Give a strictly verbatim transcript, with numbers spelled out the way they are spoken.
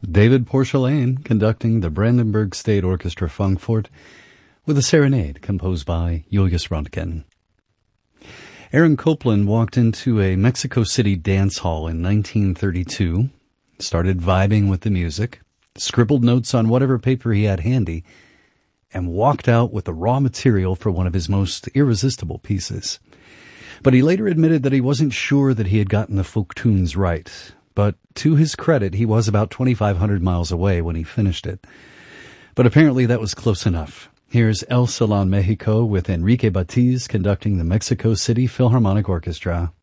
David Porcelain conducting the Brandenburg State Orchestra Frankfurt with a serenade composed by Julius Röntgen. Aaron Copland walked into a Mexico City dance hall in nineteen thirty-two, started vibing with the music, scribbled notes on whatever paper he had handy, and walked out with the raw material for one of his most irresistible pieces. But he later admitted that he wasn't sure that he had gotten the folk tunes right. But to his credit, he was about twenty-five hundred miles away when he finished it. But apparently that was close enough. Here's El Salón Mexico with Enrique Batiz conducting the Mexico City Philharmonic Orchestra.